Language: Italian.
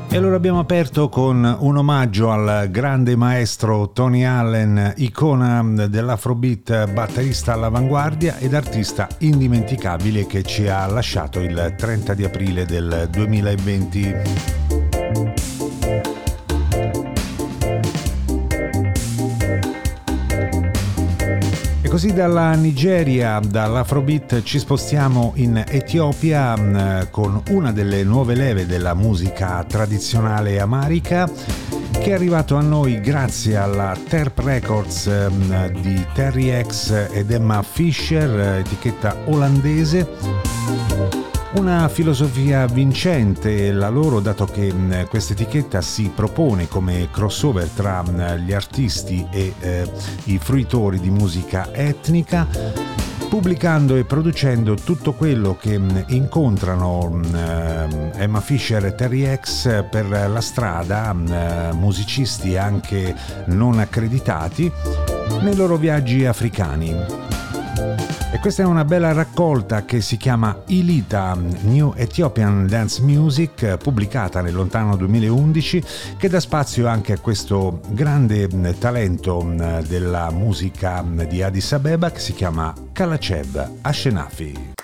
E allora abbiamo aperto con un omaggio al grande maestro Tony Allen, icona dell'Afrobeat, batterista all'avanguardia ed artista indimenticabile che ci ha lasciato il 30 di aprile del 2020. E così dalla Nigeria, dall'Afrobeat ci spostiamo in Etiopia con una delle nuove leve della musica tradizionale amarica che è arrivato a noi grazie alla Terp Records di Terry X ed Emma Fisher, etichetta olandese. Una filosofia vincente la loro, dato che questa etichetta si propone come crossover tra gli artisti e i fruitori di musica etnica, pubblicando e producendo tutto quello che incontrano Emma Fisher e Terry X per la strada, musicisti anche non accreditati, nei loro viaggi africani. E questa è una bella raccolta che si chiama Ilita, New Ethiopian Dance Music, pubblicata nel lontano 2011, che dà spazio anche a questo grande talento della musica di Addis Abeba che si chiama Kalachev Ashenafi.